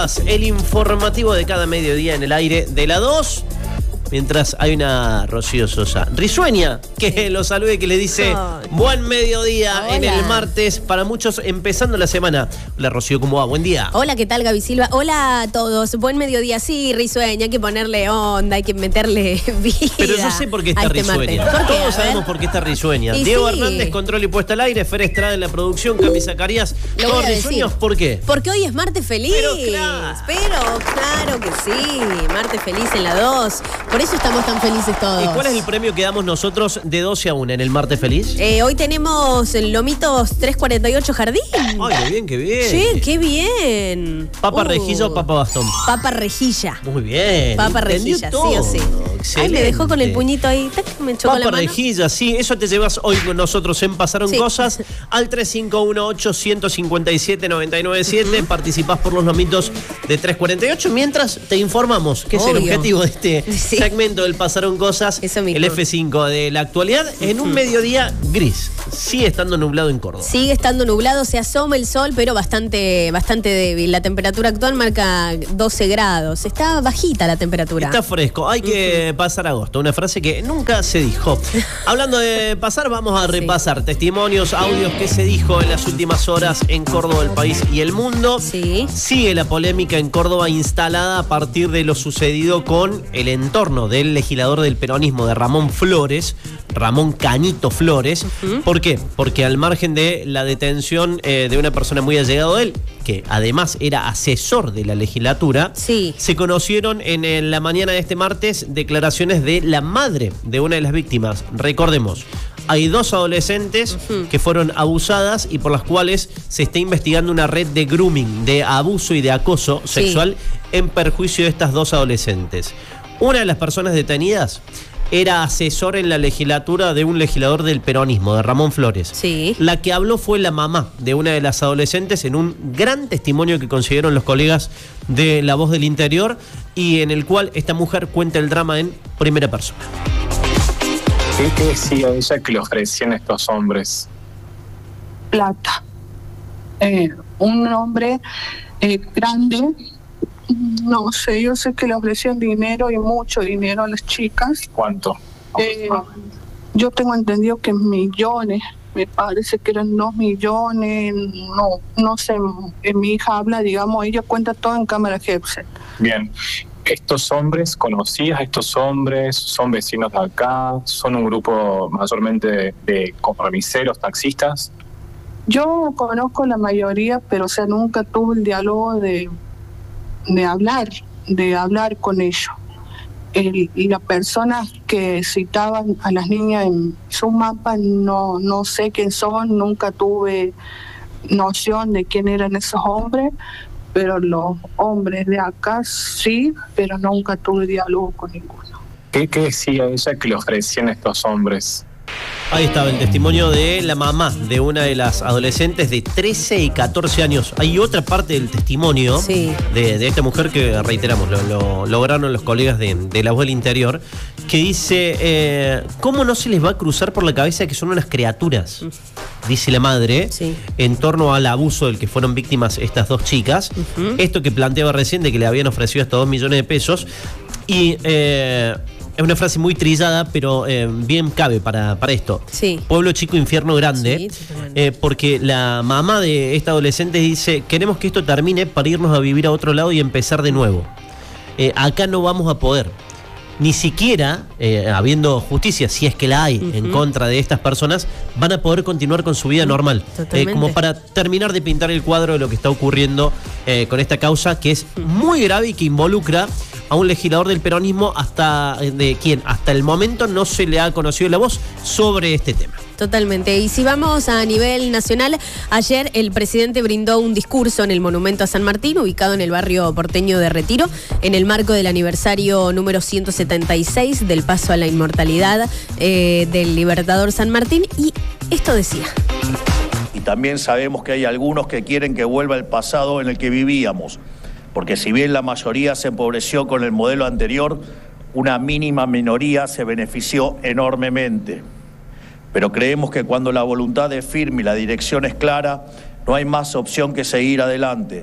días, el informativo de cada mediodía en el aire de la 2. Mientras hay una Rocío Sosa risueña que lo salude, que le dice buen mediodía. Hola. En el martes, para muchos empezando la semana. Hola Rocío, ¿cómo va? Buen día. Hola, ¿qué tal Gaby Silva? Hola a todos, buen mediodía. Sí, risueña, hay que ponerle onda, hay que meterle vida. Pero yo sé por qué está risueña. Todos sabemos por qué está risueña. Diego Hernández, control y puesta al aire. Fer Estrada en la producción, Cami Zacarías. Todos risueños, ¿por qué? Porque hoy es martes feliz. Pero claro que sí, martes feliz en la 2. Por eso estamos tan felices todos. ¿Y cuál es el premio que damos nosotros de 12 a 1 en el martes feliz? Hoy tenemos Lomitos 348 Jardín. Ay, qué bien, qué bien. Sí, qué bien. ¿Papa rejilla o papa bastón? Papa rejilla. Muy bien. Papa rejilla, sí o sí. Excelente. Ay, me dejó con el puñito ahí. Me chocó la mano. Papa rejilla, sí. Eso te llevas hoy con nosotros en Pasaron Cosas al 3518-157-997. Participás por los lomitos de 348. Mientras te informamos que es el objetivo de este segmento del Pasaron Cosas, el F5 de la actualidad, en un mediodía gris. Sigue estando nublado en Córdoba. Sigue estando nublado, se asoma el sol, pero bastante débil. La temperatura actual marca 12 grados. Está bajita la temperatura. Está fresco. Hay que pasar agosto. Una frase que nunca se dijo. Hablando de pasar, vamos a repasar testimonios, audios que se dijo en las últimas horas en Córdoba, el país y el mundo. Sigue la polémica en Córdoba instalada a partir de lo sucedido con el entorno del legislador del peronismo, de Ramón Flores, Ramón Canito Flores. ¿Por qué? Porque al margen de la detención de una persona muy allegada de él, que además era asesor de la legislatura, se conocieron en la mañana de este martes declaraciones de la madre de una de las víctimas. Recordemos, hay dos adolescentes que fueron abusadas y por las cuales se está investigando una red de grooming, de abuso y de acoso sexual en perjuicio de estas dos adolescentes. Una de las personas detenidas era asesor en la legislatura de un legislador del peronismo, de Ramón Flores. La que habló fue la mamá de una de las adolescentes en un gran testimonio que consiguieron los colegas de La Voz del Interior y en el cual esta mujer cuenta el drama en primera persona. ¿Qué decía ella que le ofrecían estos hombres? Plata. Un hombre grande. No sé, yo sé que le ofrecían dinero y mucho dinero a las chicas. ¿Cuánto? Yo tengo entendido que millones, me parece que eran 2 millones, no sé, mi hija habla, digamos, ella cuenta todo en cámara Hepset. Bien, ¿estos hombres, conocías a estos hombres? ¿Son vecinos de acá? ¿Son un grupo mayormente de compromiseros, taxistas? Yo conozco la mayoría, pero o sea, nunca tuve el diálogo de hablar con ellos. Y las personas que citaban a las niñas en su mapa no sé quién son, nunca tuve noción de quién eran esos hombres, pero los hombres de acá sí, pero nunca tuve diálogo con ninguno. ¿Qué decía ella que le ofrecían estos hombres? Ahí estaba el testimonio de la mamá de una de las adolescentes de 13 y 14 años. Hay otra parte del testimonio de esta mujer que, reiteramos, lo lograron los colegas de La Voz del Interior, que dice, ¿cómo no se les va a cruzar por la cabeza que son unas criaturas? Dice la madre, en torno al abuso del que fueron víctimas estas dos chicas. Esto que planteaba recién de que le habían ofrecido hasta 2 millones de pesos. Y es una frase muy trillada, pero bien cabe para esto. Pueblo chico, infierno grande. Porque la mamá de esta adolescente dice, queremos que esto termine para irnos a vivir a otro lado y empezar de nuevo. Acá no vamos a poder. Ni siquiera, habiendo justicia, si es que la hay, en contra de estas personas, van a poder continuar con su vida normal. Como para terminar de pintar el cuadro de lo que está ocurriendo con esta causa, que es muy grave y que involucra a un legislador del peronismo hasta el momento no se le ha conocido la voz sobre este tema. Totalmente. Y si vamos a nivel nacional, ayer el presidente brindó un discurso en el Monumento a San Martín, ubicado en el barrio porteño de Retiro, en el marco del aniversario número 176 del paso a la inmortalidad del Libertador San Martín. Y esto decía. Y también sabemos que hay algunos que quieren que vuelva el pasado en el que vivíamos, porque si bien la mayoría se empobreció con el modelo anterior, una mínima minoría se benefició enormemente. Pero creemos que cuando la voluntad es firme y la dirección es clara, no hay más opción que seguir adelante,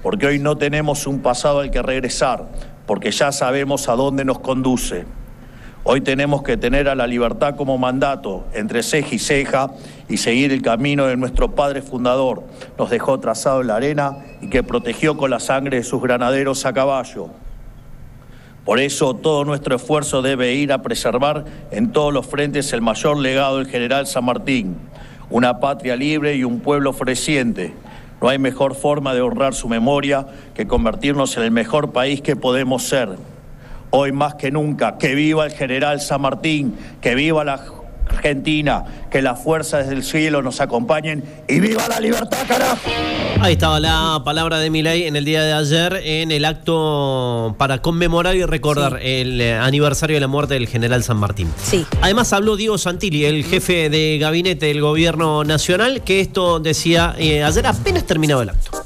porque hoy no tenemos un pasado al que regresar, porque ya sabemos a dónde nos conduce. Hoy tenemos que tener a la libertad como mandato, entre ceja y ceja, y seguir el camino de nuestro padre fundador. Nos dejó trazado en la arena y que protegió con la sangre de sus granaderos a caballo. Por eso todo nuestro esfuerzo debe ir a preservar en todos los frentes el mayor legado del general San Martín, una patria libre y un pueblo floreciente. No hay mejor forma de honrar su memoria que convertirnos en el mejor país que podemos ser. Hoy más que nunca, que viva el general San Martín, que viva la Argentina, que las fuerzas del cielo nos acompañen y ¡viva la libertad, carajo! Ahí estaba la palabra de Milei en el día de ayer en el acto para conmemorar y recordar el aniversario de la muerte del general San Martín. Sí. Además habló Diego Santilli, el jefe de gabinete del gobierno nacional, que esto decía ayer apenas terminado el acto.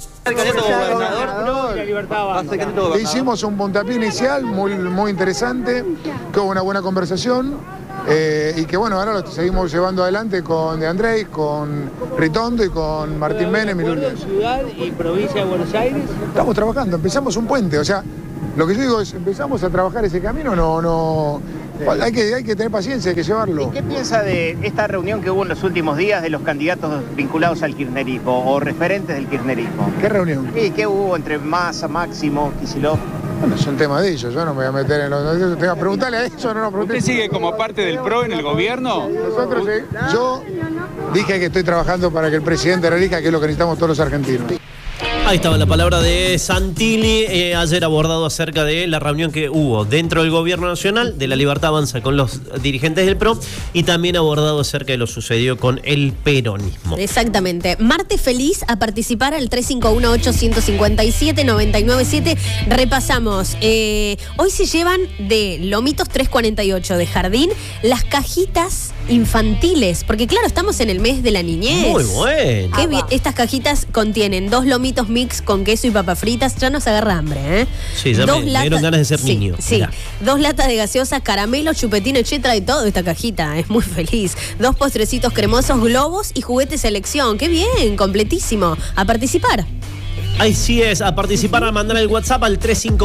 Hicimos un puntapié inicial muy interesante, que hubo una buena conversación y que bueno, ahora lo seguimos llevando adelante con De Andrés, con Ritondo y con Martín Menem. ¿Ciudad y provincia de Buenos Aires? Estamos trabajando, empezamos un puente, o sea, lo que yo digo es, empezamos a trabajar ese camino, hay que tener paciencia, hay que llevarlo. ¿Y qué piensa de esta reunión que hubo en los últimos días de los candidatos vinculados al kirchnerismo o referentes del kirchnerismo? ¿Qué reunión? ¿Y qué hubo entre Massa, Máximo, Kicillof? Bueno, es un tema de ellos, yo no me voy a meter en los... Preguntale a ellos, no pregunté. ¿Usted sigue como parte del PRO en el gobierno? Nosotros, yo dije que estoy trabajando para que el presidente relija, que es lo que necesitamos todos los argentinos. Ahí estaba la palabra de Santilli, ayer abordado acerca de la reunión que hubo dentro del gobierno nacional, de La Libertad Avanza con los dirigentes del PRO, y también abordado acerca de lo sucedido con el peronismo. Exactamente. Martes feliz a participar al 351-857-997. Repasamos. Hoy se llevan de Lomitos 348 de Jardín las cajitas infantiles, porque claro, estamos en el mes de la niñez. Muy bueno. Qué bien. Estas cajitas contienen 2 lomitos mix con queso y papas fritas. Ya nos agarra hambre, ¿eh? Sí, ya me dieron ganas de ser niño. Sí, mirá. 2 latas de gaseosa, caramelo, chupetino, chetra y todo esta cajita. Es muy feliz. 2 postrecitos cremosos, globos y juguetes selección. Qué bien, completísimo. A participar. Ahí sí es, a participar, a mandar el WhatsApp al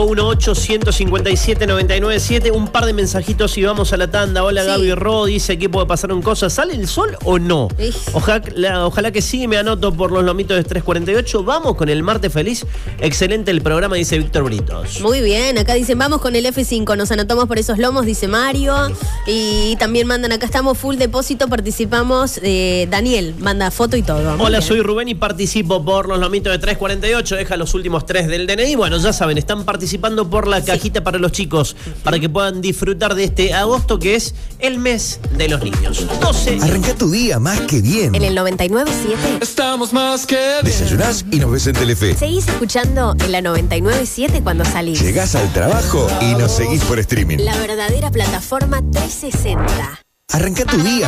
351-857-997. Un par de mensajitos y vamos a la tanda. Hola, sí. Gaby Ro, dice aquí puede pasar un cosa. ¿Sale el sol o no? Ojalá que sí, me anoto por los lomitos de 348. Vamos con el martes feliz. Excelente el programa, dice Víctor Britos. Muy bien, acá dicen vamos con el F5. Nos anotamos por esos lomos, dice Mario. Y también mandan, acá estamos full depósito, participamos. Daniel manda foto y todo. Hola, soy Rubén y participo por los lomitos de 348. Deja los últimos 3 del DNI. Bueno, ya saben, están participando por la cajita para los chicos, para que puedan disfrutar de este agosto, que es el mes de los niños. 12. Arranca tu día más que bien. En el 99.7. Estamos más que bien. Desayunás y nos ves en Telefe. Seguís escuchando en la 99.7 cuando salís. Llegás al trabajo y nos seguís por streaming. La verdadera plataforma 360. Arranca tu día